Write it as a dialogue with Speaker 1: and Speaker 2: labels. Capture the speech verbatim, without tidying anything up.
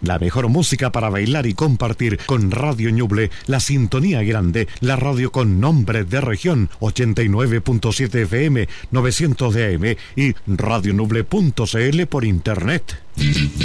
Speaker 1: La mejor música para bailar y compartir con Radio Ñuble, la sintonía grande, la radio con nombre de región, ochenta y nueve punto siete F M, novecientos de A M y radio ñuble punto c l por internet.